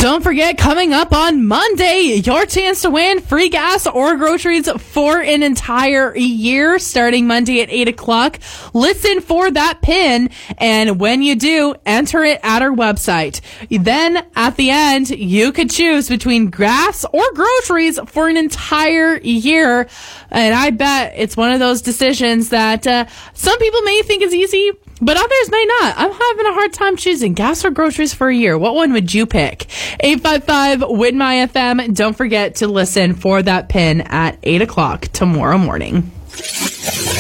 Don't forget, coming up on Monday, your chance to win free gas or groceries for an entire year starting Monday at 8 o'clock. Listen for that pin, and when you do, enter it at our website. Then, at the end, you could choose between gas or groceries for an entire year. And I bet it's one of those decisions that some people may think is easy, but others may not. I'm having a hard time choosing gas or groceries for a year. What one would you pick? 855-WIN-MY-FM. Don't forget to listen for that pin at 8 o'clock tomorrow morning.